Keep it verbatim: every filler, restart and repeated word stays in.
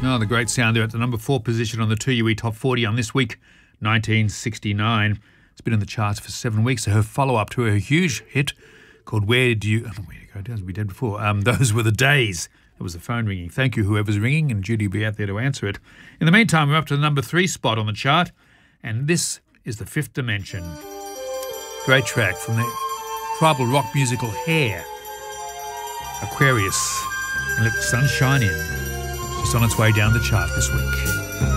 Oh, the great sound there at the number four position on the two U E Top forty on this week, nineteen sixty-nine. It's been in the charts for seven weeks. So her follow-up to her huge hit called Where Do You... Oh, where do you go? As we did before. Um, those were the days. It was the phone ringing. Thank you, whoever's ringing, and Judy will be out there to answer it. In the meantime, we're up to the number three spot on the chart, and this is The Fifth Dimension. Great track from the tribal rock musical Hair. Aquarius. And Let the Sun Shine In. It's just on its way down the chart this week.